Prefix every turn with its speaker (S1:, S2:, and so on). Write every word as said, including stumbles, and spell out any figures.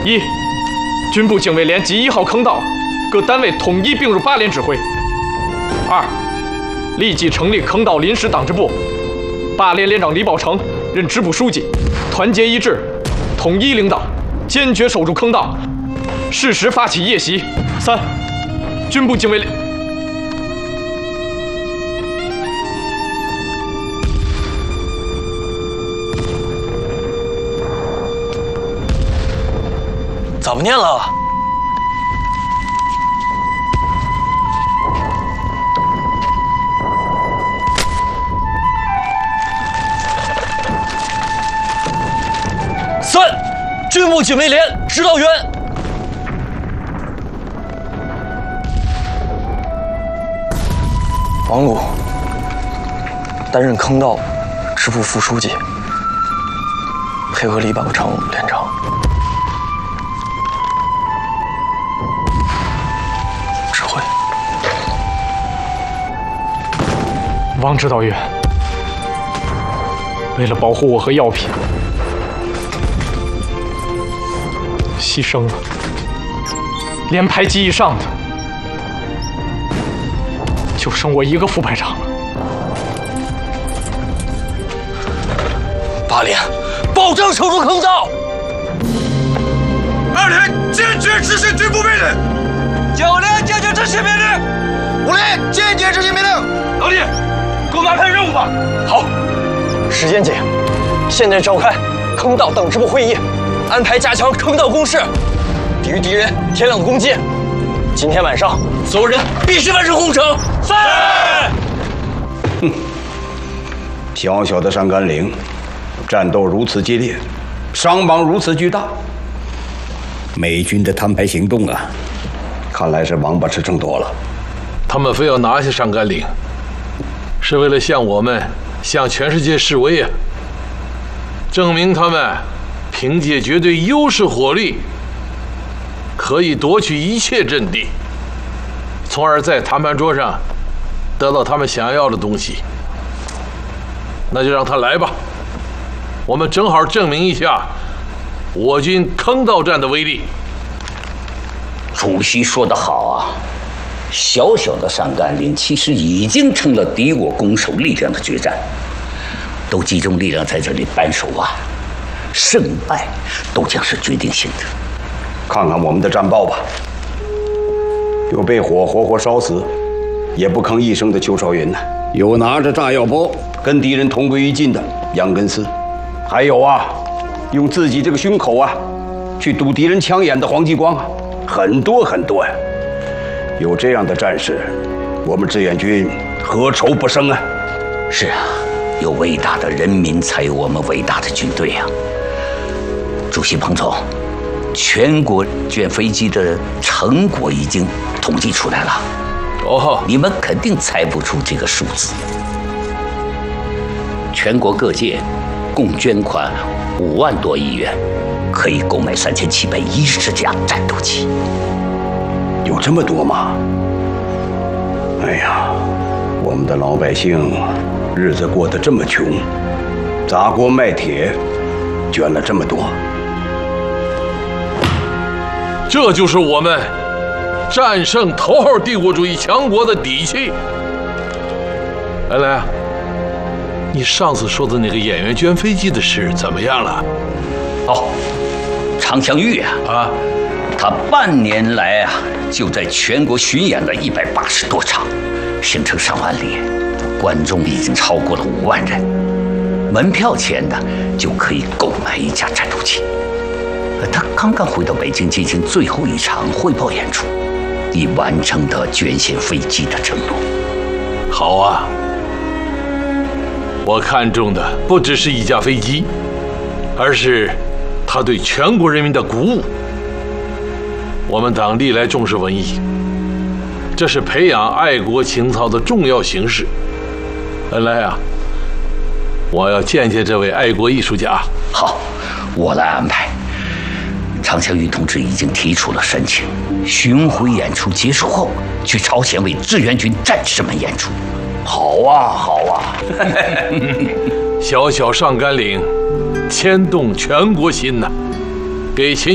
S1: 一，军部警卫连及一号坑道各单位统一并入八连指挥。二，立即成立坑道临时党支部，八连连长李宝成任支部书记，团结一致，统一领导，坚决守住坑道，适时发起夜袭。三，军部警卫连。
S2: 怎么念了？三，军部警卫连指导员。王鲁担任坑道支部副书记，配合李宝成连长。
S1: 王指导员，为了保护我和药品，牺牲了。连排级以上的，就剩我一个副排长了。
S2: 八连，保证守住坑道。
S3: 二连坚决执行军部命令。
S2: 九连坚决执行命令。
S3: 五连坚决执行命令。
S2: 老弟。 给我们安排任务吧。好，时间紧，现在召开坑道党支部会议，安排加强坑道攻势，抵御敌人天亮的攻击。今天晚上，所有人必须完成工程。是。
S4: 哼，小小的上甘岭，战斗如此激烈，伤亡如此巨大。美军的摊牌行动啊，看来是王八吃秤多了。
S5: 他们非要拿下上甘岭。 是为了向我们、向全世界示威啊！证明他们凭借绝对优势火力，可以夺取一切阵地，从而在谈判桌上得到他们想要的东西。那就让他来吧，我们正好证明一下我军坑道战的威力。
S6: 主席说得好啊！ 小小的上甘岭其实已经成了敌我攻守力量的决战，都集中力量在这里扳手腕，胜败都将是决定性的。
S4: 看看我们的战报吧，有被火活活烧死，也不吭一声的邱少云呢；有拿着炸药包跟敌人同归于尽的杨根思，还有啊，用自己这个胸口啊去堵敌人枪眼的黄继光啊，很多很多呀。 有这样的战士，我们志愿军何愁不生啊？
S6: 是啊，有伟大的人民，才有我们伟大的军队啊！主席彭总，全国卷飞机的成果已经统计出来了。
S5: 哦，
S6: 你们肯定猜不出这个数字。全国各界共捐款五万多亿元，可以购买三千七百一十架战斗机。
S4: 有这么多吗？哎呀，我们的老百姓日子过得这么穷，砸锅卖铁，捐了这么多，
S5: 这就是我们战胜头号帝国主义强国的底气。来来啊，你上次说的那个演员捐飞机的事怎么样了？
S6: 哦，常香玉啊，啊，他半年来啊。 就在全国巡演了一百八十多场，行程上万里，观众已经超过了五万人。门票钱呢，就可以购买一架战斗机。他刚刚回到北京进行最后一场汇报演出，已完成的捐献飞机的承诺。
S5: 好啊，我看中的不只是一架飞机，而是他对全国人民的鼓舞。 我们党历来重视文艺，这是培养爱国情操的重要形式。恩来啊，我要见见这位爱国艺术家。
S6: 好，我来安排。常香玉同志已经提出了申请，巡回演出结束后，去朝鲜为志愿军战士们演出。
S4: 好啊，好啊！
S5: 小小上甘岭，牵动全国心呐、啊，给秦。